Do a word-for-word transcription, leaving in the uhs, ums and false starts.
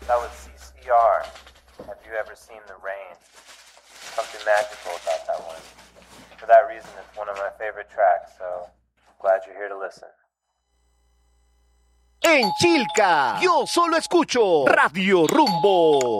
That was C C R. Have you ever seen the rain? Something magical about that one. For that reason, it's one of my favorite tracks, so glad you're here to listen. En Chilca, yo solo escucho Radio Rumbo.